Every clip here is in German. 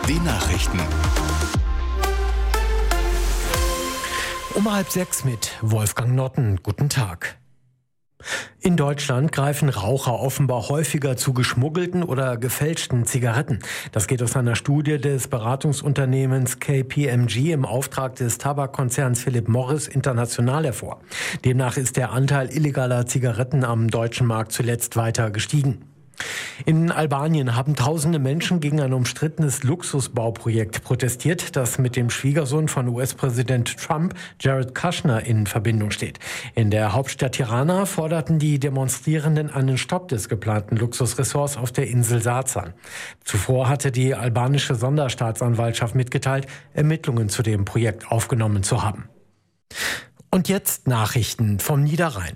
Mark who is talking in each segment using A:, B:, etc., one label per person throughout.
A: Die Nachrichten.
B: Um 5:30 mit Wolfgang Notten. Guten Tag. In Deutschland greifen Raucher offenbar häufiger zu geschmuggelten oder gefälschten Zigaretten. Das geht aus einer Studie des Beratungsunternehmens KPMG im Auftrag des Tabakkonzerns Philip Morris International hervor. Demnach ist der Anteil illegaler Zigaretten am deutschen Markt zuletzt weiter gestiegen. In Albanien haben tausende Menschen gegen ein umstrittenes Luxusbauprojekt protestiert, das mit dem Schwiegersohn von US-Präsident Trump, Jared Kushner, in Verbindung steht. In der Hauptstadt Tirana forderten die Demonstrierenden einen Stopp des geplanten Luxusressorts auf der Insel Sarzan. Zuvor hatte die albanische Sonderstaatsanwaltschaft mitgeteilt, Ermittlungen zu dem Projekt aufgenommen zu haben. Und jetzt Nachrichten vom Niederrhein.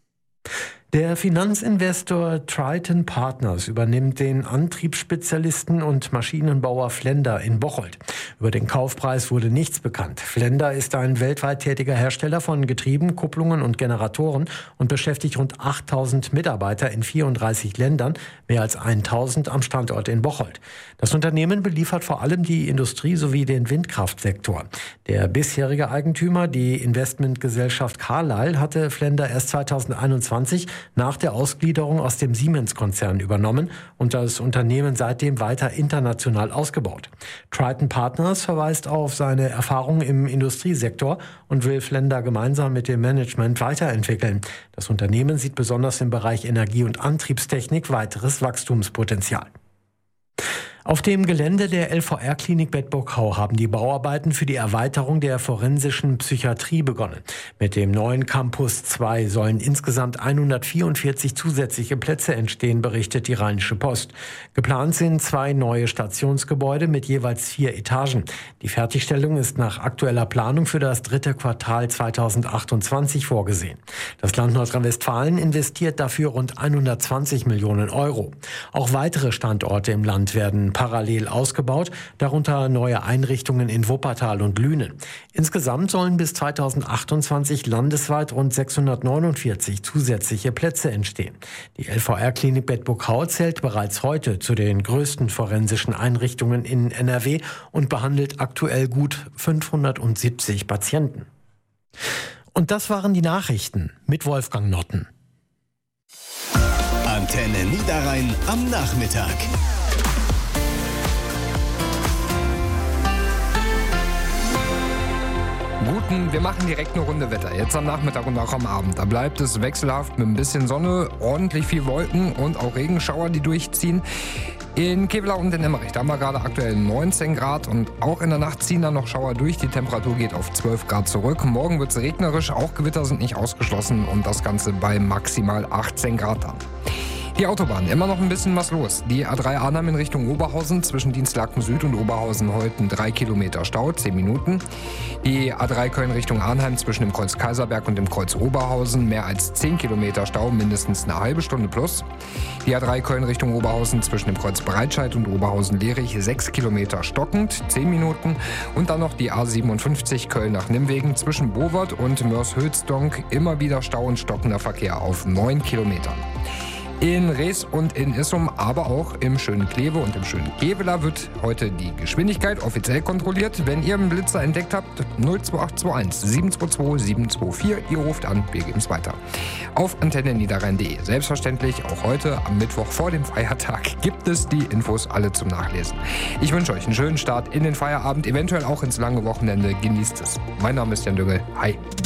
B: Der Finanzinvestor Triton Partners übernimmt den Antriebsspezialisten und Maschinenbauer Flender in Bocholt. Über den Kaufpreis wurde nichts bekannt. Flender ist ein weltweit tätiger Hersteller von Getrieben, Kupplungen und Generatoren und beschäftigt rund 8.000 Mitarbeiter in 34 Ländern, mehr als 1.000 am Standort in Bocholt. Das Unternehmen beliefert vor allem die Industrie sowie den Windkraftsektor. Der bisherige Eigentümer, die Investmentgesellschaft Carlyle, hatte Flender erst 2021 nach der Ausgliederung aus dem Siemens-Konzern übernommen und das Unternehmen seitdem weiter international ausgebaut. Triton Partners verweist auf seine Erfahrungen im Industriesektor und will Flender gemeinsam mit dem Management weiterentwickeln. Das Unternehmen sieht besonders im Bereich Energie- und Antriebstechnik weiteres Wachstumspotenzial. Auf dem Gelände der LVR-Klinik Bedburg-Hau haben die Bauarbeiten für die Erweiterung der forensischen Psychiatrie begonnen. Mit dem neuen Campus 2 sollen insgesamt 144 zusätzliche Plätze entstehen, berichtet die Rheinische Post. Geplant sind 2 neue Stationsgebäude mit jeweils 4 Etagen. Die Fertigstellung ist nach aktueller Planung für das 3. Quartal 2028 vorgesehen. Das Land Nordrhein-Westfalen investiert dafür rund 120 Millionen Euro. Auch weitere Standorte im Land werden parallel ausgebaut, darunter neue Einrichtungen in Wuppertal und Lünen. Insgesamt sollen bis 2028 landesweit rund 649 zusätzliche Plätze entstehen. Die LVR-Klinik Bedburg-Hau zählt bereits heute zu den größten forensischen Einrichtungen in NRW und behandelt aktuell gut 570 Patienten. Und das waren die Nachrichten mit Wolfgang Notten.
A: Antenne Niederrhein am Nachmittag.
C: Wir machen direkt eine Runde Wetter. Jetzt am Nachmittag und auch am Abend. Da bleibt es wechselhaft mit ein bisschen Sonne, ordentlich viel Wolken und auch Regenschauer, die durchziehen. In Kevelaer und in Emmerich, da haben wir gerade aktuell 19 Grad und auch in der Nacht ziehen dann noch Schauer durch. Die Temperatur geht auf 12 Grad zurück. Morgen wird es regnerisch, auch Gewitter sind nicht ausgeschlossen und das Ganze bei maximal 18 Grad dann. Die Autobahn, immer noch ein bisschen was los. Die A3 Arnhem in Richtung Oberhausen, zwischen Dienstlaken Süd und Oberhausen heute 3 Kilometer Stau, 10 Minuten. Die A3 Köln Richtung Arnhem zwischen dem Kreuz Kaiserberg und dem Kreuz Oberhausen, mehr als 10 Kilometer Stau, mindestens eine halbe Stunde plus. Die A3 Köln Richtung Oberhausen zwischen dem Kreuz Breitscheid und Oberhausen-Lerich, 6 Kilometer stockend, 10 Minuten. Und dann noch die A57 Köln nach Nimwegen zwischen Bovert und Mörs-Hülsdonk, immer wieder Stau und stockender Verkehr auf 9 Kilometern. In Rees und in Issum, aber auch im schönen Kleve und im schönen Kevelaer wird heute die Geschwindigkeit offiziell kontrolliert. Wenn ihr einen Blitzer entdeckt habt, 02821 722 724, ihr ruft an, wir geben es weiter. Auf antenneniederrhein.de. Selbstverständlich auch heute am Mittwoch vor dem Feiertag gibt es die Infos alle zum Nachlesen. Ich wünsche euch einen schönen Start in den Feierabend, eventuell auch ins lange Wochenende. Genießt es. Mein Name ist Jan Düngel. Hi.